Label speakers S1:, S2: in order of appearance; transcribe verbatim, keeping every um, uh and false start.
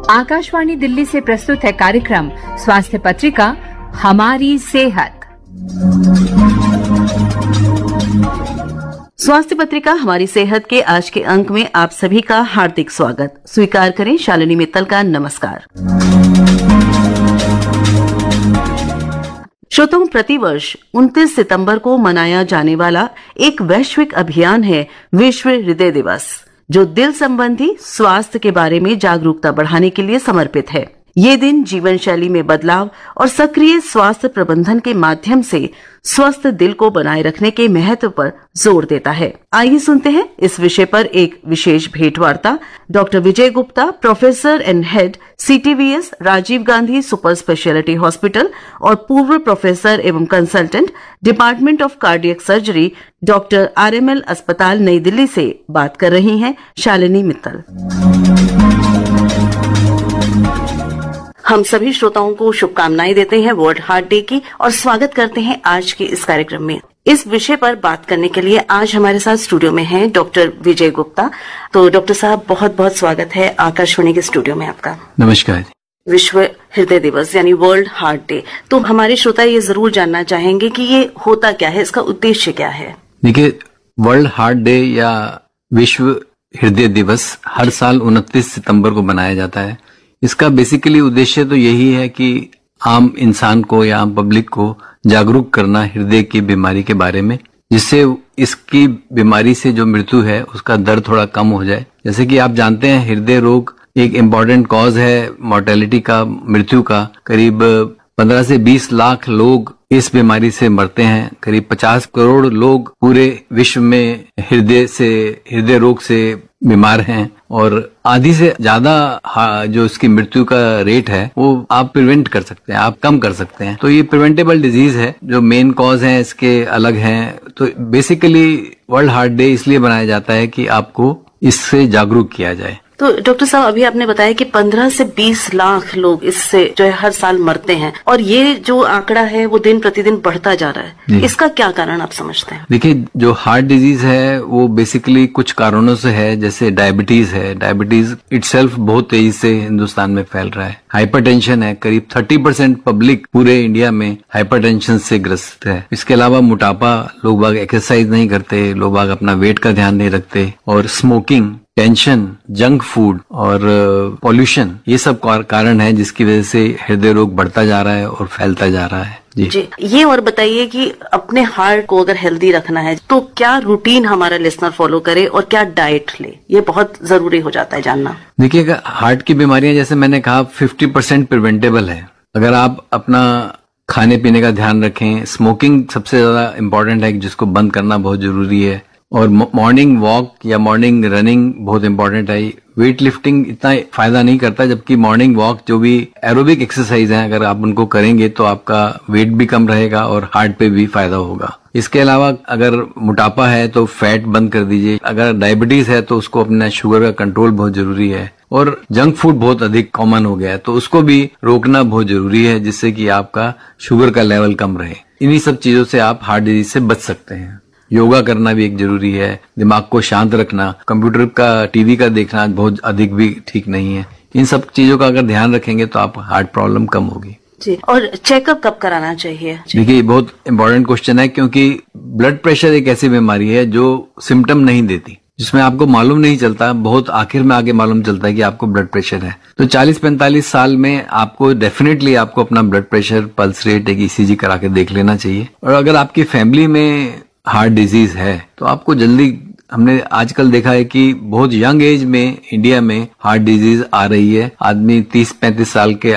S1: आकाशवाणी दिल्ली से प्रस्तुत है कार्यक्रम स्वास्थ्य पत्रिका हमारी सेहत।
S2: स्वास्थ्य पत्रिका हमारी सेहत के आज के अंक में आप सभी का हार्दिक स्वागत। स्वीकार करें शालिनी मित्तल का नमस्कार। श्रोताओं, प्रतिवर्ष उनतीस सितंबर को मनाया जाने वाला एक वैश्विक अभियान है विश्व हृदय दिवस, जो दिल संबंधी स्वास्थ्य के बारे में जागरूकता बढ़ाने के लिए समर्पित है। ये दिन जीवन शैली में बदलाव और सक्रिय स्वास्थ्य प्रबंधन के माध्यम से स्वस्थ दिल को बनाए रखने के महत्व पर जोर देता है। आइए सुनते हैं इस विषय पर एक विशेष भेंटवार्ता doctor Vijay Gupta, professor and head CTVS Rajiv Gandhi super speciality hospital और पूर्व प्रोफेसर एवं consultant department of cardiac surgery, doctor RML अस्पताल नई दिल्ली से बात कर रही हैं शालिनी मित्तल। हम सभी श्रोताओं को शुभकामनाएं देते हैं वर्ल्ड हार्ट डे की और स्वागत करते हैं आज के इस कार्यक्रम में। इस विषय पर बात करने के लिए आज हमारे साथ स्टूडियो में हैं डॉक्टर विजय गुप्ता। तो डॉक्टर साहब, बहुत बहुत स्वागत है आकाशवाणी के स्टूडियो में आपका।
S3: नमस्कार।
S2: विश्व हृदय दिवस यानी वर्ल्ड हार्ट डे, तो हमारे श्रोता ये जरूर जानना चाहेंगे कि ये होता क्या है, इसका उद्देश्य क्या है?
S3: देखिए, वर्ल्ड हार्ट डे या विश्व हृदय दिवस हर साल उनतीस सितंबर को मनाया जाता है। इसका बेसिकली उद्देश्य तो यही है कि आम इंसान को या आम पब्लिक को जागरूक करना हृदय की बीमारी के बारे में, जिससे इसकी बीमारी से जो मृत्यु है उसका दर थोड़ा कम हो जाए। जैसे कि आप जानते हैं, हृदय रोग एक इम्पॉर्टेंट कॉज है मॉर्टेलिटी का, मृत्यु का। करीब पंद्रह से बीस लाख लोग इस बीमारी से मरते हैं। करीब पचास करोड़ लोग पूरे विश्व में हृदय से हृदय रोग से बीमार हैं और आधी से ज्यादा जो इसकी मृत्यु का रेट है वो आप प्रिवेंट कर सकते हैं, आप कम कर सकते हैं। तो ये प्रिवेंटेबल डिजीज है। जो मेन कॉज है इसके अलग हैं। तो बेसिकली वर्ल्ड हार्ट डे इसलिए बनाया जाता है कि आपको इससे जागरूक किया जाए।
S2: तो डॉक्टर साहब, अभी आपने बताया कि पंद्रह से बीस लाख लोग इससे जो है हर साल मरते हैं और ये जो आंकड़ा है वो दिन प्रतिदिन बढ़ता जा रहा है। इसका क्या कारण आप समझते हैं?
S3: देखिए, जो हार्ट डिजीज है वो बेसिकली कुछ कारणों से है। जैसे डायबिटीज है, डायबिटीज इटसेल्फ बहुत तेजी से हिंदुस्तान में फैल रहा है। हाइपरटेंशन है, करीब तीस परसेंट पब्लिक पूरे इंडिया में हाइपरटेंशन से ग्रस्त है। इसके अलावा मोटापा, लोग बाग एक्सरसाइज नहीं करते, लोग बाग अपना वेट का ध्यान नहीं रखते, और स्मोकिंग, टेंशन, जंक फूड और पॉल्यूशन, ये सब कारण है जिसकी वजह से हृदय रोग बढ़ता जा रहा है और फैलता जा रहा है। जी,
S2: जी। ये और बताइए कि अपने हार्ट को अगर हेल्दी रखना है तो क्या रूटीन हमारा लिसनर फॉलो करे और क्या डाइट ले, ये बहुत जरूरी हो जाता है जानना।
S3: देखिए, हार्ट की बीमारियां जैसे मैंने कहा फिफ्टी परसेंट प्रिवेंटेबल है अगर आप अपना खाने पीने का ध्यान रखें। स्मोकिंग सबसे ज्यादा इम्पोर्टेंट है, जिसको बंद करना बहुत जरूरी है। और मॉर्निंग वॉक या मॉर्निंग रनिंग बहुत इंपॉर्टेंट है। वेट लिफ्टिंग इतना फायदा नहीं करता, जबकि मॉर्निंग वॉक जो भी एरोबिक एक्सरसाइज है, अगर आप उनको करेंगे तो आपका वेट भी कम रहेगा और हार्ट पे भी फायदा होगा। इसके अलावा अगर मोटापा है तो फैट बंद कर दीजिए। अगर डायबिटीज है तो उसको अपना शुगर का कंट्रोल बहुत जरूरी है। और जंक फूड बहुत अधिक कॉमन हो गया है तो उसको भी रोकना बहुत जरूरी है, जिससे कि आपका शुगर का लेवल कम रहे। इन्हीं सब चीजों से आप हार्ट डिजीज से बच सकते हैं। योगा करना भी एक जरूरी है। दिमाग को शांत रखना, कंप्यूटर का, टीवी का देखना बहुत अधिक भी ठीक नहीं है। इन सब चीजों का अगर ध्यान रखेंगे तो आप हार्ट प्रॉब्लम कम होगी।
S2: जी। और चेकअप कब कराना चाहिए?
S3: देखिए, बहुत इम्पोर्टेंट क्वेश्चन है, क्योंकि ब्लड प्रेशर एक ऐसी बीमारी है जो सिम्टम नहीं देती, जिसमें आपको मालूम नहीं चलता, बहुत आखिर में आगे मालूम चलता है कि आपको ब्लड प्रेशर है। तो चालीस पैंतालीस साल में आपको डेफिनेटली आपको अपना ब्लड प्रेशर, पल्स रेट, एक ईसीजी करा के देख लेना चाहिए। और अगर आपकी फैमिली में हार्ट डिजीज है तो आपको जल्दी, हमने आजकल देखा है कि बहुत यंग एज में इंडिया में हार्ट डिजीज आ रही है। आदमी तीस पैंतीस साल के